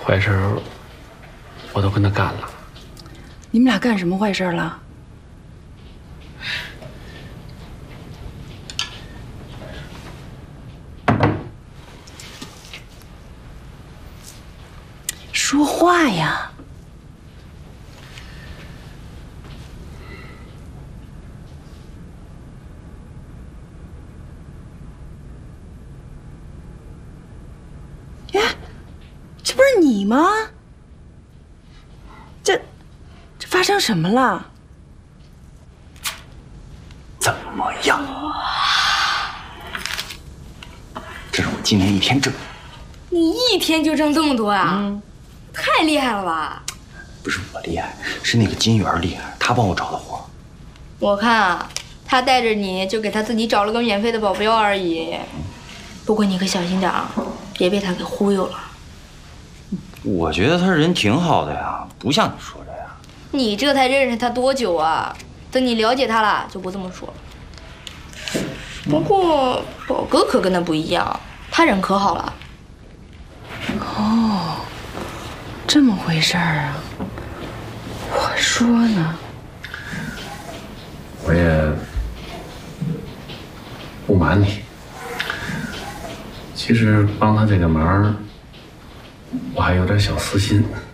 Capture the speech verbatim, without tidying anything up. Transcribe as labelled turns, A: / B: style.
A: 坏事我都跟他干了。
B: 你们俩干什么坏事了？说话呀！哎，这不是你吗？这这发生什么了？
C: 怎么样？这是我今年一天挣。
D: 你一天就挣这么多啊？嗯，太厉害了吧！
C: 不是我厉害，是那个金源厉害，他帮我找的活。
D: 我看啊，他带着你就给他自己找了个免费的保镖而已。不过你可小心点啊，别被他给忽悠了。
C: 我觉得他人挺好的呀，不像你说的呀。
D: 你这才认识他多久啊？等你了解他了，就不这么说了。不过宝哥可跟他不一样，他人可好了。
B: 哦，这么回事儿啊！我说呢，
A: 我也不瞒你，其实帮他这个忙，我还有点小私心。